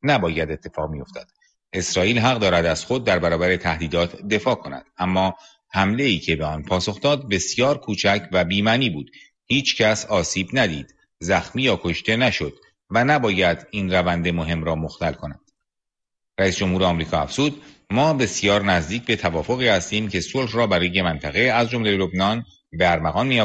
نباید اتفاق میافتاد. اسرائیل حق دارد از خود در برابر تهدیدات دفاع کند، اما حمله‌ای که به آن پاسخ داد بسیار کوچک و بی‌معنی بود. هیچ کس آسیب ندید، زخمی یا کشته نشد و نباید این روند مهم را مختل کند. رئیس جمهور آمریکا افزود: ما بسیار نزدیک به توافقی هستیم که صلح را برای منطقه از جمله لبنان به ارمغان می‌آورد